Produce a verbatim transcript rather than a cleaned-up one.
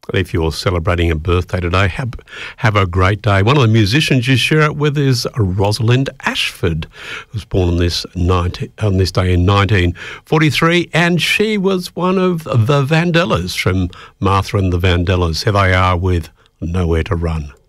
If you're celebrating a birthday today, have, have a great day. One of the musicians you share it with is Rosalind Ashford, who was born on this, nineteen, on this day in nineteen forty-three, and she was one of the Vandellas from Martha and the Vandellas. Here they are with Nowhere to Run.